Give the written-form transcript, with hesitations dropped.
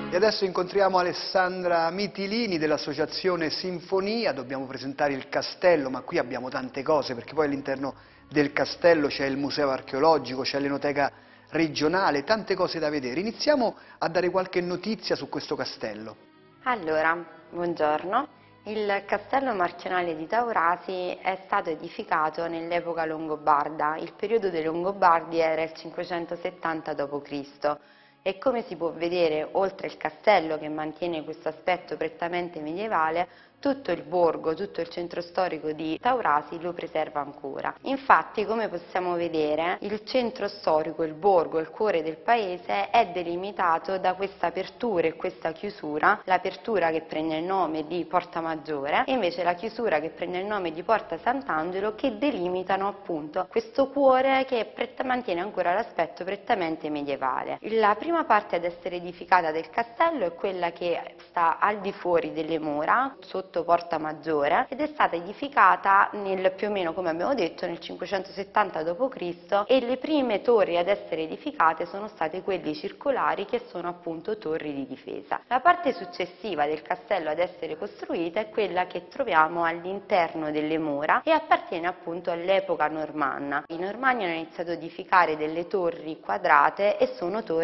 E adesso incontriamo Alessandra Mitilini dell'associazione Sinfonia. Dobbiamo presentare il castello, ma qui abbiamo tante cose, perché poi all'interno del castello c'è il museo archeologico, c'è l'enoteca regionale, tante cose da vedere. Iniziamo a dare qualche notizia su questo castello. Allora, buongiorno. Il castello marchionale di Taurasi è stato edificato nell'epoca longobarda. Il periodo dei Longobardi era il 570 d.C. e come si può vedere, oltre il castello che mantiene questo aspetto prettamente medievale, tutto il borgo, tutto il centro storico di Taurasi lo preserva ancora. Infatti, come possiamo vedere, il centro storico, il borgo, il cuore del paese è delimitato da questa apertura e questa chiusura, l'apertura che prende il nome di Porta Maggiore e invece la chiusura che prende il nome di Porta Sant'Angelo, che delimitano appunto questo cuore che mantiene ancora l'aspetto prettamente medievale. La prima parte ad essere edificata del castello è quella che sta al di fuori delle mura, sotto Porta Maggiore, ed è stata edificata più o meno, come abbiamo detto, nel 570 d.C. e le prime torri ad essere edificate sono state quelle circolari, che sono appunto torri di difesa. La parte successiva del castello ad essere costruita è quella che troviamo all'interno delle mura e appartiene appunto all'epoca normanna. I normanni hanno iniziato ad edificare delle torri quadrate e sono torri